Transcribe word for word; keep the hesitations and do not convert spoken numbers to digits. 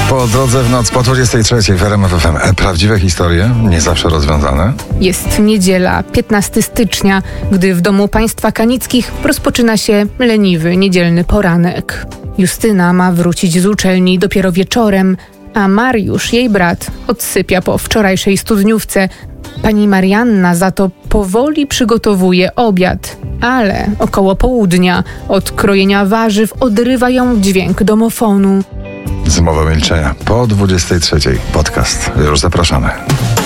Po drodze w noc po dwudziestej trzeciej w R M F F M. Prawdziwe historie, nie zawsze rozwiązane. Jest niedziela, piętnastego stycznia, gdy w domu państwa Kanickich rozpoczyna się leniwy, niedzielny poranek. Justyna ma wrócić z uczelni dopiero wieczorem, a Mariusz, jej brat, odsypia po wczorajszej studniówce. Pani Marianna za to powoli przygotowuje obiad, ale około południa od krojenia warzyw odrywa ją dźwięk domofonu. Zmowa milczenia po dwudziestej trzeciej. Podcast. Już zapraszamy.